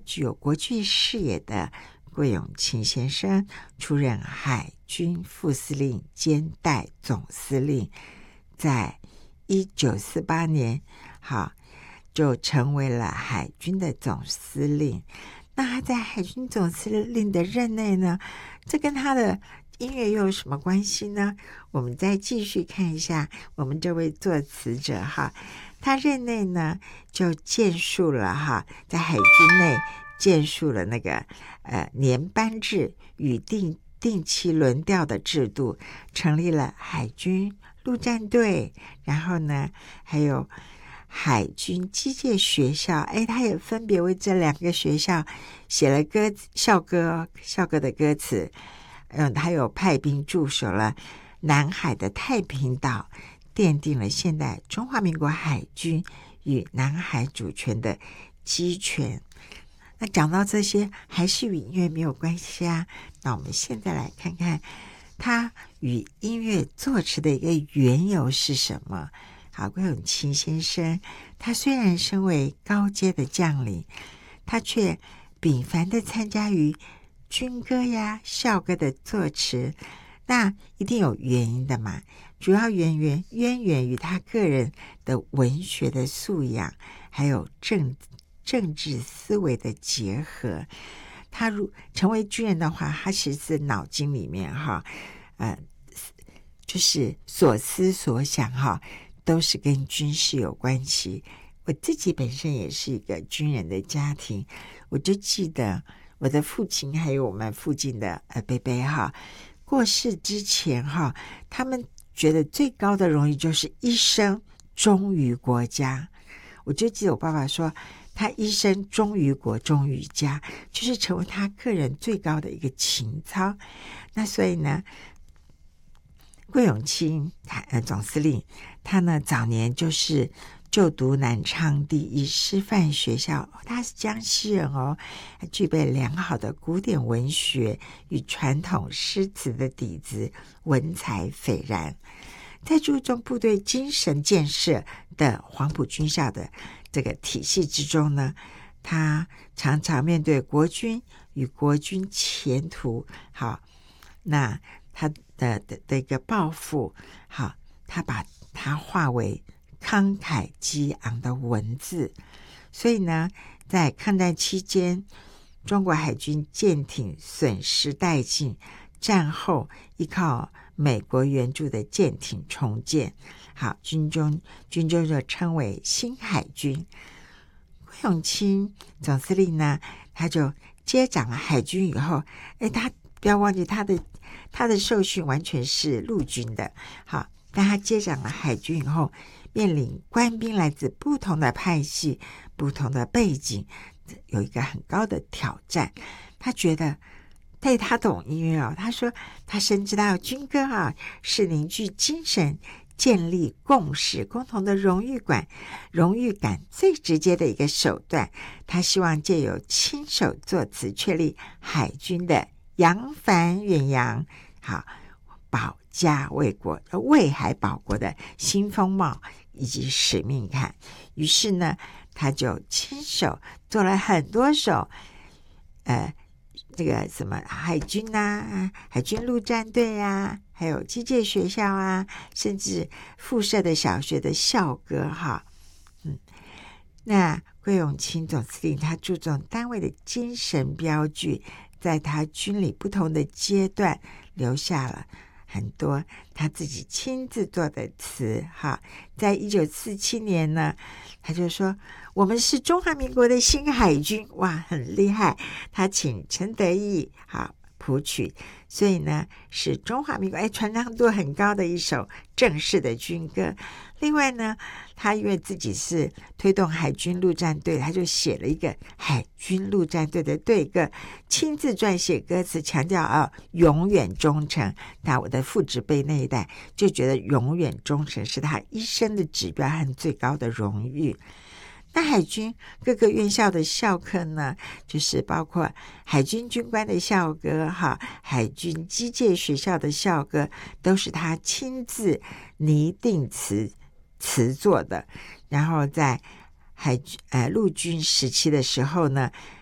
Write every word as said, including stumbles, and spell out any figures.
具有国际视野的桂永清先生出任海军副司令兼代总司令，在一九四八年好就成为了海军的总司令。那他在海军总司令的任内呢，这跟他的音乐又有什么关系呢？我们再继续看一下我们这位作词者哈，他任内呢就建树了哈，在海军内建树了那个呃年班制与定定期轮调的制度，成立了海军陆战队，然后呢还有海军机械学校，哎，他也分别为这两个学校写了歌校歌校歌的歌词。嗯，他有派兵驻守了南海的太平岛，奠定了现代中华民国海军与南海主权的基权。那讲到这些还是与音乐没有关系啊，那我们现在来看看他与音乐作词的一个缘由是什么。好，桂永清先生他虽然身为高阶的将领，他却频繁的参加于军歌呀校歌的作词，那一定有原因的嘛，主要渊源渊源于他个人的文学的素养，还有政政治思维的结合。他如成为军人的话，他其实是脑筋里面哈呃就是所思所想哈都是跟军事有关系。我自己本身也是一个军人的家庭，我就记得我的父亲还有我们附近的呃伯伯哈过世之前哈，他们觉得最高的荣誉就是一生忠于国家。我就记得我爸爸说他一生忠于国忠于家，就是成为他个人最高的一个情操。那所以呢，桂永清呃总司令他呢早年就是就读南昌第一师范学校，他是江西人哦，具备良好的古典文学与传统诗词的底子，文采斐然。在注重部队精神建设的黄埔军校的这个体系之中呢，他常常面对国军与国军前途，好，那他的的的一个抱负，好，他把它化为慷慨激昂的文字。所以呢，在抗战期间，中国海军舰艇损失殆尽，战后依靠美国援助的舰艇重建，好，军中军中就称为新海军。桂永清总司令呢，他就接掌了海军以后，哎，他不要忘记他的他的受训完全是陆军的，好，但他接掌了海军以后，面临官兵来自不同的派系、不同的背景，有一个很高的挑战。他觉得，对，他懂音乐哦，他说他深知道军歌啊是凝聚精神、建立共识、共同的荣誉感、荣誉感最直接的一个手段。他希望借由亲手作词，确立海军的扬帆远扬，好，保家卫国、为海保国的新风貌以及使命感。于是呢，他就亲手做了很多首呃这个什么海军啊、海军陆战队啊，还有机械学校啊，甚至附设的小学的校歌哈。嗯，那桂永清总司令他注重单位的精神标具，在他军里不同的阶段留下了很多他自己亲自做的词哈。在一九四七年呢，他就说我们是中华民国的新海军，哇，很厉害。他请陈德义好谱曲，所以呢是中华民国哎传唱度很高的一首正式的军歌。另外呢，他因为自己是推动海军陆战队，他就写了一个海军陆战队的队歌，亲自撰写歌词，强调啊永远忠诚。那我的父执辈那一代就觉得永远忠诚是他一生的指标和最高的荣誉。那海军各个院校的校课呢，就是包括海军军官的校歌哈，海军机械学校的校歌，都是他亲自拟定词词作的。然后在海呃陆军时期的时候呢，